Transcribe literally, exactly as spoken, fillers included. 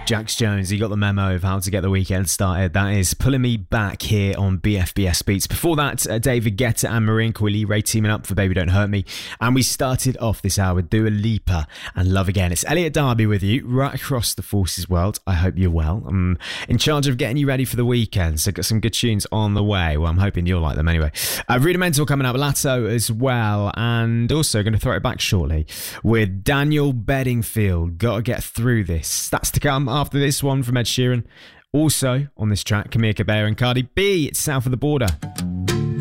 Jax Jones, he got the memo of how to get the weekend started. That is Pulling Me Back here on B F B S Beats. Before that, uh, David Guetta and Marine Coily teaming up for Baby Don't Hurt Me. And we started off this hour with Dua Lipa and Love Again. It's Elliot Darby with you right across the Forces world. I hope you're well. I'm in charge of getting you ready for the weekend, so got some good tunes on the way. Well, I'm hoping you'll like them anyway. Uh, Rudimental coming up, Lato as well, and also going to throw it back shortly with Daniel Bedingfield. Gotta get through this. That's to come after this one from Ed Sheeran. Also on this track, Camille Cabello and Cardi B. It's South of the Border.